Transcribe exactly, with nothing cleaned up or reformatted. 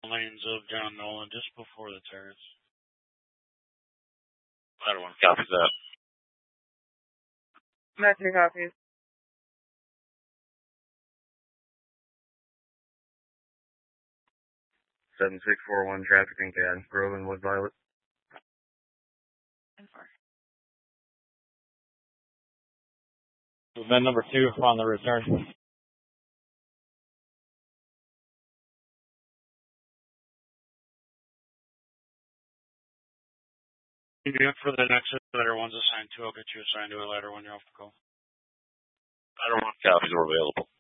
lanes of John Nolan just before the turrets. Ladder one copies that. Matching copies. seven six four one traffic in C A D, Grovenwood Violet. And four. Movement number two on the return. For the next ladder one's assigned to, I'll get you assigned to a ladder one, you're off the call. Ladder one copies are available.